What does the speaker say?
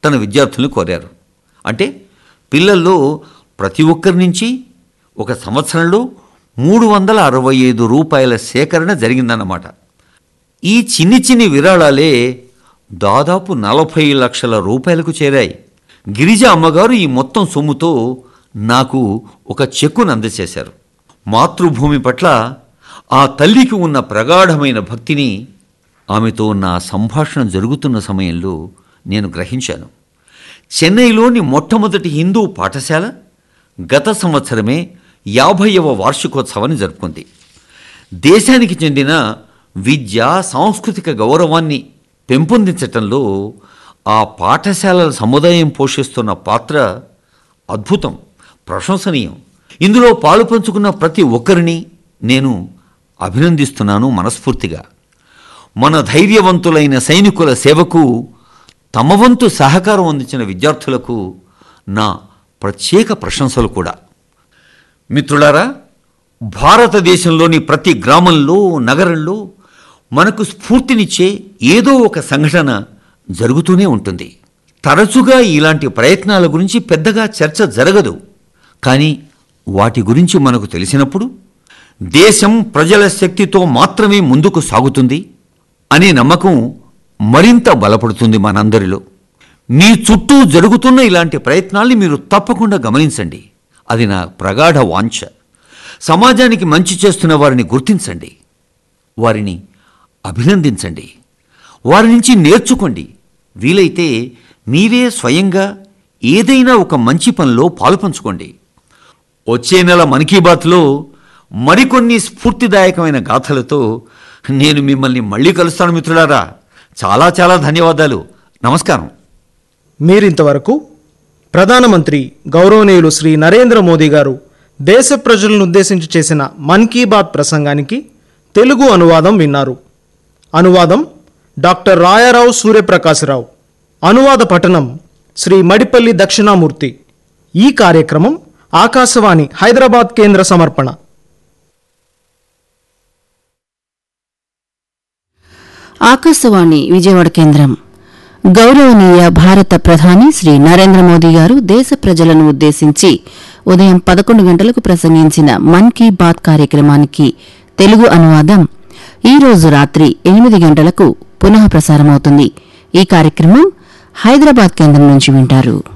తన విద్యార్థులను కోరారు. అంటే పిల్లల్లో ప్రతి ఒక్కరి నుంచి ఒక సంవత్సరంలో 365 రూపాయల సేకరణ జరిగిందన్నమాట. ఈ చిన్ని విరాళాలే దాదాపు 40 లక్షల రూపాయలకు చేరాయి. గిరిజ అమ్మగారు ఈ మొత్తం సొమ్ముతో నాకు ఒక చెక్కును అందజేశారు. మాతృభూమి పట్ల ఆ తల్లికి ఉన్న ప్రగాఢమైన భక్తిని ఆమెతో నా సంభాషణ జరుగుతున్న సమయంలో నేను గ్రహించాను. చెన్నైలోని మొట్టమొదటి హిందూ పాఠశాల గత సంవత్సరమే 50వ వార్షికోత్సవాన్ని జరుపుకుంది. దేశానికి చెందిన విద్య, సాంస్కృతిక గౌరవాన్ని పెంపొందించటంలో ఆ పాఠశాలల సముదాయం పోషిస్తున్న పాత్ర అద్భుతం, ప్రశంసనీయం. ఇందులో పాలు పంచుకున్న ప్రతి ఒక్కరిని నేను అభినందిస్తున్నాను మనస్ఫూర్తిగా. మన ధైర్యవంతులైన సైనికుల సేవకు తమ వంతు సహకారం అందించిన విద్యార్థులకు నా ప్రత్యేక ప్రశంసలు కూడా. మిత్రులారా, భారతదేశంలోని ప్రతి గ్రామంలో, నగరంలో మనకు స్ఫూర్తినిచ్చే ఏదో ఒక సంఘటన జరుగుతూనే ఉంటుంది. తరచుగా ఇలాంటి ప్రయత్నాల గురించి పెద్దగా చర్చ జరగదు. కానీ వాటి గురించి మనకు తెలిసినప్పుడు దేశం ప్రజల శక్తితో మాత్రమే ముందుకు సాగుతుంది అనే నమ్మకం మరింత బలపడుతుంది మనందరిలో. మీ చుట్టూ జరుగుతున్న ఇలాంటి ప్రయత్నాల్ని మీరు తప్పకుండా గమనించండి. అది నా ప్రగాఢ వాంఛ. సమాజానికి మంచి చేస్తున్న వారిని గుర్తించండి, వారిని అభినందించండి, వారి నుంచి నేర్చుకోండి. వీలైతే మీరే స్వయంగా ఏదైనా ఒక మంచి పనిలో పాలుపంచుకోండి. వచ్చే నెల మన్ కీ బాత్లో మరికొన్ని స్ఫూర్తిదాయకమైన గాథలతో నేను మిమ్మల్ని మళ్ళీ కలుస్తాను మిత్రులారా. చాలా చాలా ధన్యవాదాలు. నమస్కారం. మీరింతవరకు ప్రధానమంత్రి గౌరవనీయులు శ్రీ నరేంద్ర మోదీ గారు దేశ ప్రజలను ఉద్దేశించి చేసిన మన్ కీ బాత్ ప్రసంగానికి తెలుగు అనువాదం విన్నారు. అనువాదం డాక్టర్ రాయారావు సూర్యప్రకాశరావు. అనువాద పఠనం శ్రీ మడిపల్లి దక్షిణామూర్తి. ఈ కార్యక్రమం ఆకాశవాణి హైదరాబాద్ కేంద్ర సమర్పణ. ఆకాశవాణి విజయవాడ కేంద్రం. గౌరవనీయ భారత ప్రధాని శ్రీ నరేంద్ర మోదీ గారు దేశ ప్రజలను ఉద్దేశించి ఉదయం 11 గంటలకు ప్రసంగించిన మన్ కీ బాత్ కార్యక్రమానికి తెలుగు అనువాదం ఈ రోజు రాత్రి 8 గంటలకు పునః ప్రసారమవుతుంది. ఈ కార్యక్రమం హైదరాబాద్ కేంద్రం నుంచి వింటారు.